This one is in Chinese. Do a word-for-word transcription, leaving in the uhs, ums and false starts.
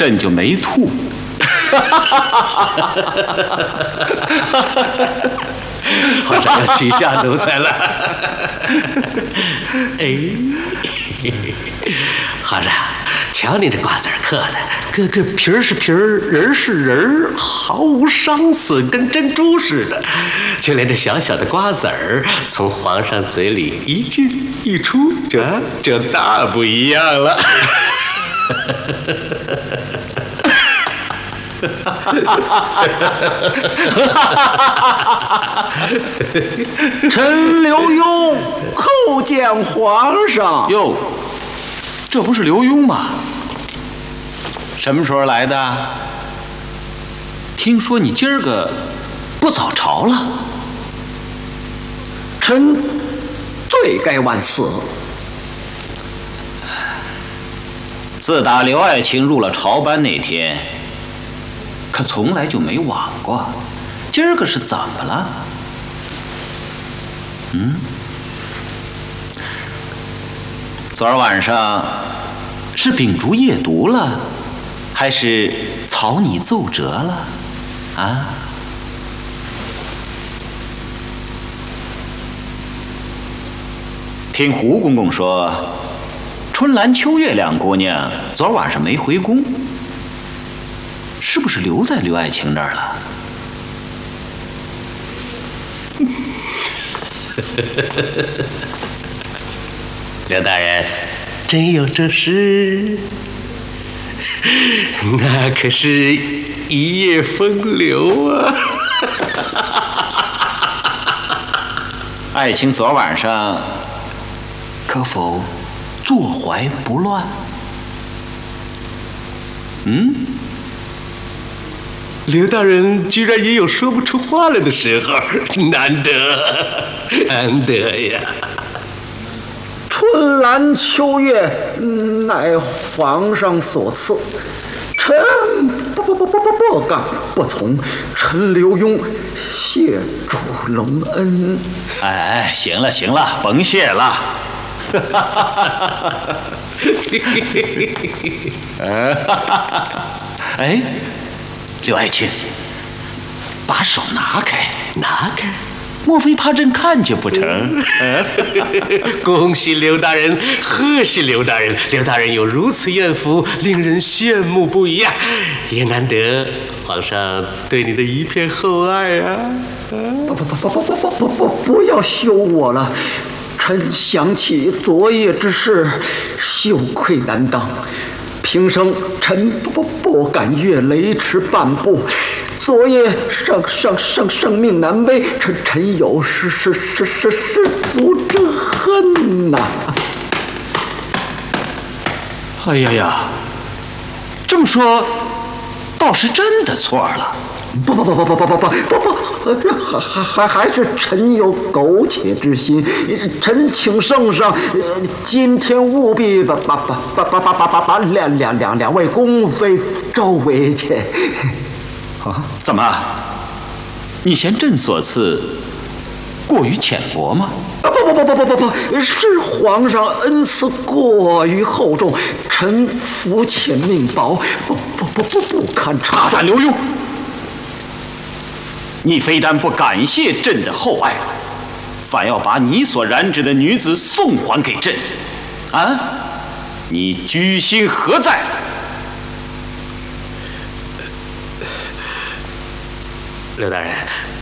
朕就没吐。 皇上要取下奴才了。哎，皇上，瞧你这瓜子嗑的，个个皮儿是皮儿，仁是仁，毫无伤损，跟珍珠似的。就连这小小的瓜子儿，从皇上嘴里一进一出，就就大不一样了。 臣刘墉叩见皇上。 哟，这不是刘墉吗？什么时候来的？听说你今儿个不早朝了。 臣罪该万死。 自打刘爱卿入了朝班那天，可从来就没晚过。今儿个是怎么了？嗯？昨儿晚上是秉烛夜读了，还是草拟奏折了？啊？听胡公公说，春兰、秋月两姑娘昨儿晚上没回宫，是不是留在刘爱卿那儿了？ 刘大人，真有这事？那可是一夜风流啊！ 爱卿昨晚上可否坐怀不乱？嗯？ 刘大人居然也有说不出话来的时候，难得，难得呀！ 春兰秋月，乃皇上所赐，臣不不不不不不敢不从。臣刘墉谢主隆恩。 哎，行了行了，甭谢了。哎，刘爱卿，把手拿开， 拿开！ 莫非怕朕看见不成？ 恭喜刘大人，贺喜刘大人！刘大人有如此艳福，令人羡慕不已啊！也难得皇上对你的一片厚爱啊！ 不不不不不不不不不不要羞我了！臣想起昨夜之事，羞愧难当。平生臣不不不敢越雷池半步。昨夜生生生生命难危，臣臣有失失失失失足之恨呐、啊！ 哎呀呀，这么说，倒是真的错了。 不不不不不不不不不不，还还还还是臣有苟且之心。臣请圣上，呃，今天务必把把把把把把把把把两两两两位宫妃召回去。 啊？怎么？你嫌朕所赐过于浅薄吗？ 啊不不不不不不不，是皇上恩赐过于厚重，臣肤浅命薄，不不不不不堪插大胆刘墉！你非但不感谢朕的厚爱，反要把你所染指的女子送还给朕，啊？你居心何在？ 刘大人，